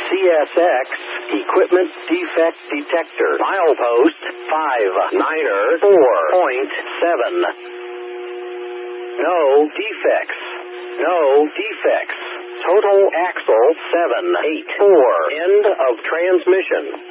CSX Equipment Defect Detector. Milepost 59er 4.7. No defects. No defects. Total axle 784. End of transmission.